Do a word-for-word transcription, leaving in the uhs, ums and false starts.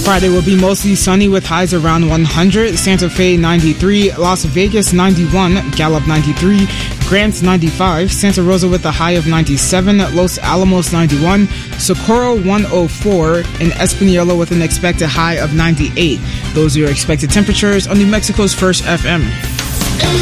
Friday will be mostly sunny with highs around one hundred. Santa Fe ninety-three, Las Vegas ninety-one, Gallup ninety-three, Grants ninety-five, Santa Rosa with a high of ninety-seven, Los Alamos ninety-one, Socorro one oh four, and Espanola with an expected high of ninety-eight. Those are your expected temperatures on New Mexico's First F M.